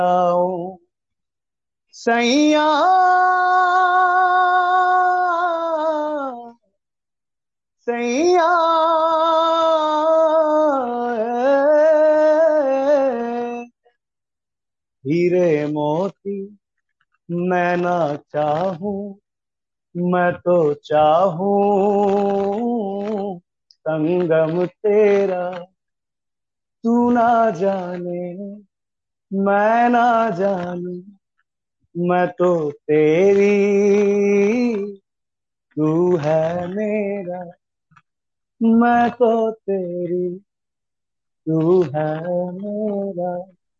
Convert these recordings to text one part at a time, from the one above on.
सैया सैया हीरे मोती मैं ना चाहूं, मैं तो चाहूं संगम तेरा। तू ना जाने मैं ना जानू, मैं तो तेरी, तू है मेरा। मैं तो तेरी, तू है मेरा।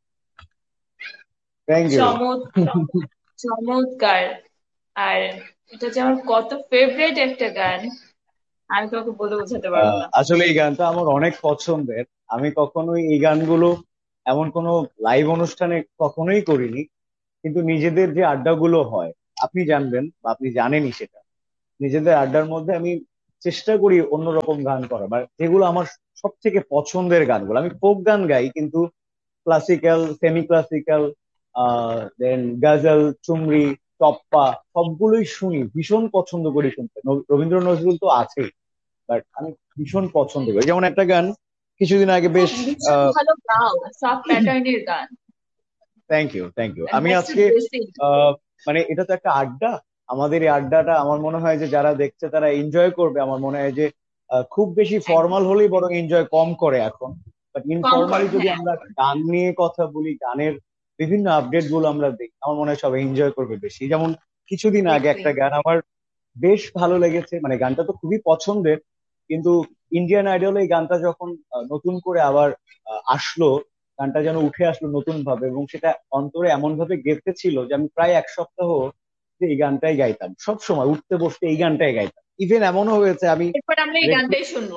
Thank you. চমৎকার, চমৎকার। আর এটা যে আমার কত ফেভারিট একটা গান, আমি তোমাকে বলে বোঝাতে পারবো না। আসলে এই গানটা আমার অনেক পছন্দের। আমি কখনোই এই গানগুলো এমন কোনো লাইভ অনুষ্ঠানে কখনোই করিনি, কিন্তু নিজেদের যে আড্ডাগুলো হয়, আপনি জানবেন বা আপনি জানেনই সেটা, নিজেদের আড্ডার মধ্যে আমি চেষ্টা করি অন্যরকম গান করা, বা যেগুলো আমার সব থেকে পছন্দের গানগুলো। আমি ফোক গান গাই, কিন্তু ক্লাসিক্যাল, সেমি ক্লাসিক্যাল, দেন গাজল, চুমরি, টপ্পা সবগুলোই শুনি, ভীষণ পছন্দ করি শুনতে। রবীন্দ্র নজরুল তো আছেই, বাট আমি ভীষণ পছন্দ করি। যেমন একটা গান কিছুদিন আগে খুব বেশ, ভীষণ ভালো গাও, সব প্যাটার্নের গান। Thank you thank you. আমি দ্যাটস আজকে বেসিক। মানে এটা তো একটা আড্ডা, আমাদের এই আড্ডাটা আমার মনে হয় যে যারা দেখছে তারা এনজয় করবে। আমার মনে হয় যে খুব বেশি একদম ফর্মাল হলেই বরং এনজয় কম করে এখন, বাট কম ইনফর্মালি করে, যদি হ্যাঁ। আমরা গান নিয়ে কথা বলি, গানের বিভিন্ন আপডেট গুলো আমরা দেখি, আমার মনে হয় সবাই এনজয় করবে বেশি। যেমন কিছুদিন আগে দেখবে। একটা গান আমার বেশ ভালো লেগেছে, মানে গানটা তো খুবই পছন্দের, কিন্তু ইন্ডিয়ান আইডল এই গানটা যখন নতুন করে আবার আসলো, গানটা যেন উঠে আসলো নতুন ভাবে, এবং সেটা অন্তরে এমন ভাবে গেঁথেছিল যে আমি প্রায় এক সপ্তাহ যে এই গানটাই গাইতাম, সব সময় উঠতে বসতে এই গানটাই গাইতাম। ইভেন এমনও হয়েছে আমি এরপর আমরা এই গানটাই শুনবো।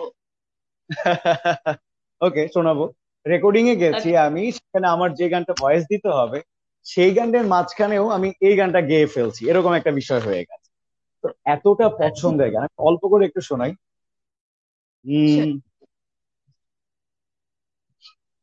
ওকে, শোনাবো। রেকর্ডিং এ গেছি ওকে। আমি, সেখানে আমার যে গানটা ভয়েস দিতে হবে সেই গানটার মাঝখানেও আমি এই গানটা গেয়ে ফেলছি, এরকম একটা বিষয় হয়ে গেছে। তো এতটা আচ্ছা। পছন্দের গান, অল্প করে একটু শোনাই।